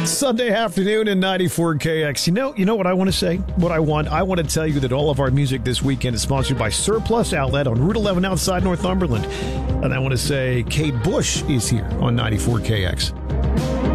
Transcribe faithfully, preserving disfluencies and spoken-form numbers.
Sunday afternoon in ninety-four K X. You know, you know what I want to say? What I want? I want to tell you that all of our music this weekend is sponsored by Surplus Outlet on Route eleven outside Northumberland. And I want to say Kate Bush is here on ninety-four K X.